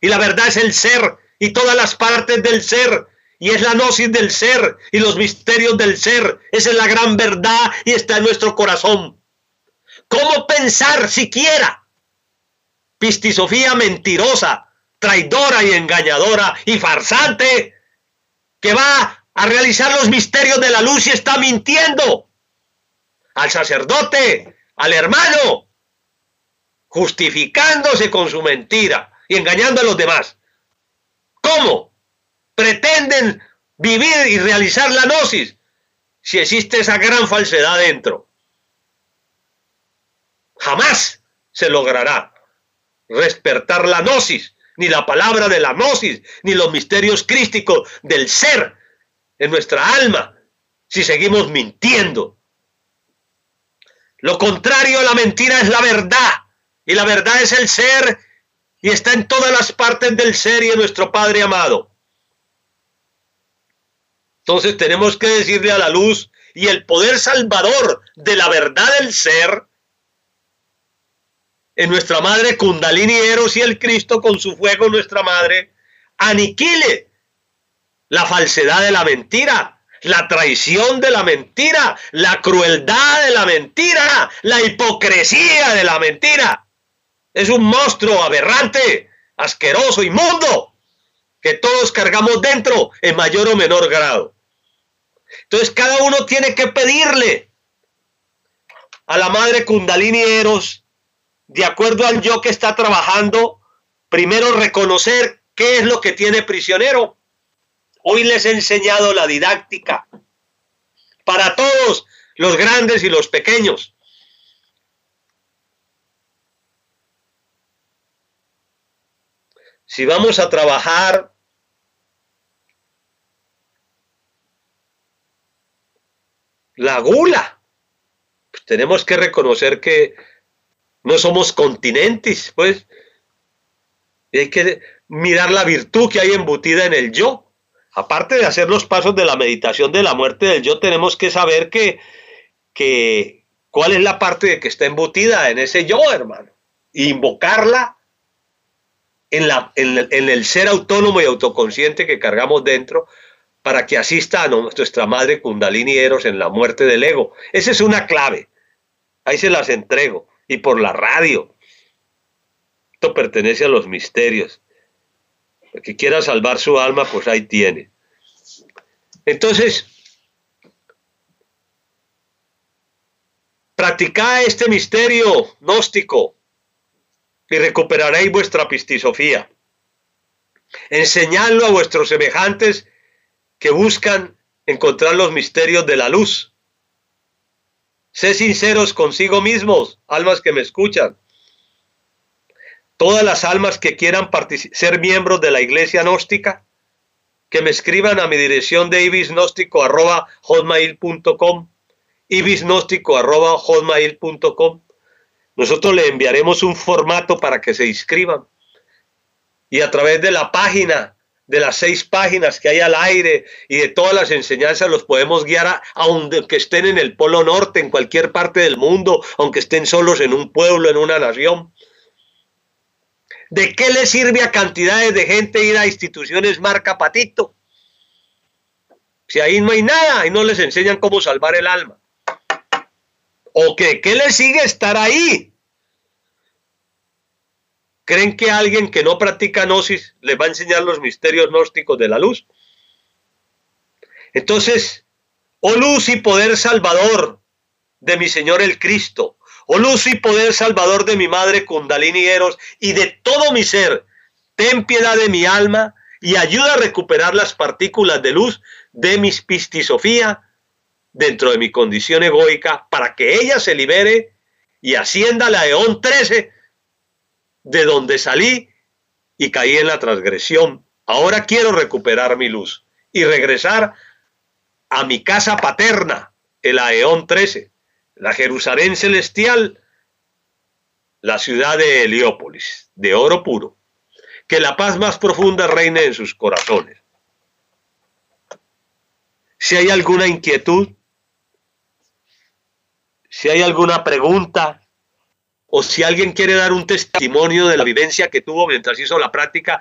Y la verdad es el ser y todas las partes del ser. Y es la gnosis del ser y los misterios del ser. Esa es la gran verdad y está en nuestro corazón. ¿Cómo pensar siquiera? Pistisofía mentirosa, traidora y engañadora y farsante, que va a realizar los misterios de la luz y está mintiendo al sacerdote, al hermano, justificándose con su mentira y engañando a los demás. ¿Cómo pretenden vivir y realizar la gnosis si existe esa gran falsedad dentro? Jamás se logrará despertar la gnosis, ni la palabra de la gnosis, ni los misterios crísticos del ser en nuestra alma, si seguimos mintiendo. Lo contrario a la mentira es la verdad, y la verdad es el ser, y está en todas las partes del ser y en nuestro Padre amado. Entonces tenemos que decirle a la luz y el poder salvador de la verdad del ser, en nuestra madre Kundalini Eros y el Cristo con su fuego, nuestra madre, aniquile la falsedad de la mentira, la traición de la mentira, la crueldad de la mentira, la hipocresía de la mentira. Es un monstruo aberrante, asqueroso, inmundo, que todos cargamos dentro en mayor o menor grado. Entonces cada uno tiene que pedirle a la madre Kundalini Eros, de acuerdo al yo que está trabajando, primero reconocer qué es lo que tiene prisionero. Hoy les he enseñado la didáctica para todos, los grandes y los pequeños. Si vamos a trabajar la gula, pues tenemos que reconocer que no somos continentes, pues. Y hay que mirar la virtud que hay embutida en el yo. Aparte de hacer los pasos de la meditación de la muerte del yo, tenemos que saber cuál es la parte que está embutida en ese yo, hermano. E invocarla en el ser autónomo y autoconsciente que cargamos dentro para que asista a nuestra madre Kundalini Eros en la muerte del ego. Esa es una clave. Ahí se las entrego. Y por la radio. Esto pertenece a los misterios. El que quiera salvar su alma, pues ahí tiene. Entonces, practicad este misterio gnóstico y recuperaréis vuestra pistisofía. Enseñadlo a vuestros semejantes que buscan encontrar los misterios de la luz. Sé sinceros consigo mismos, almas que me escuchan. Todas las almas que quieran ser miembros de la iglesia gnóstica, que me escriban a mi dirección de ibisgnóstico@hotmail.com, ibisgnóstico@hotmail.com. Nosotros le enviaremos un formato para que se inscriban. Y a través de la página, de las 6 páginas que hay al aire y de todas las enseñanzas, los podemos guiar aunque estén en el Polo Norte, en cualquier parte del mundo, aunque estén solos en un pueblo, en una nación. ¿De qué le sirve a cantidades de gente ir a instituciones marca Patito? Si ahí no hay nada y no les enseñan cómo salvar el alma. ¿O qué les sigue estar ahí? ¿Creen que alguien que no practica gnosis les va a enseñar los misterios gnósticos de la luz? Entonces, oh luz y poder salvador de mi Señor el Cristo, oh luz y poder salvador de mi madre Kundalini Eros y de todo mi ser, ten piedad de mi alma y ayuda a recuperar las partículas de luz de mi pistisofía dentro de mi condición egoica para que ella se libere y ascienda a la eón 13 de donde salí y caí en la transgresión. Ahora quiero recuperar mi luz y regresar a mi casa paterna, el Aeón 13, la Jerusalén celestial, la ciudad de Heliópolis, de oro puro. Que la paz más profunda reine en sus corazones. Si hay alguna inquietud, si hay alguna pregunta, o si alguien quiere dar un testimonio de la vivencia que tuvo mientras hizo la práctica,